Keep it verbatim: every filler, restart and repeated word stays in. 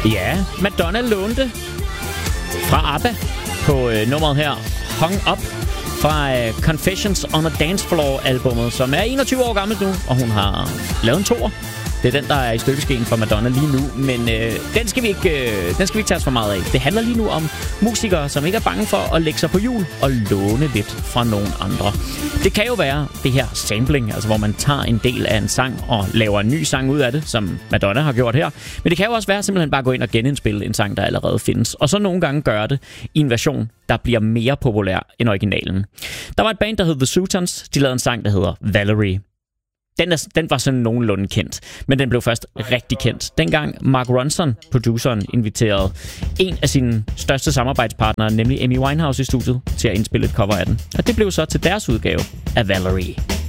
Ja, Madonna lånte fra ABBA på øh, nummeret her, Hung Up, fra øh, Confessions on a Dance Floor-albummet, som er enogtyve år gammelt nu, og hun har lavet en toer. Det er den, der er i støbeskeen for Madonna lige nu, men øh, den, skal vi ikke, øh, den skal vi ikke tage os for meget af. Det handler lige nu om musikere, som ikke er bange for at lægge sig på hjul og låne lidt fra nogle andre. Det kan jo være det her sampling, altså hvor man tager en del af en sang og laver en ny sang ud af det, som Madonna har gjort her. Men det kan jo også være simpelthen bare at gå ind og genindspille en sang, der allerede findes. Og så nogle gange gøre det i en version, der bliver mere populær end originalen. Der var et band, der hed The Sutons. De lavede en sang, der hedder Valerie. Den, er, den var sådan nogenlunde kendt, men den blev først rigtig kendt. Dengang Mark Ronson, produceren, inviterede en af sine største samarbejdspartnere, nemlig Amy Winehouse, i studiet til at indspille et cover af den. Og det blev så til deres udgave af Valerie.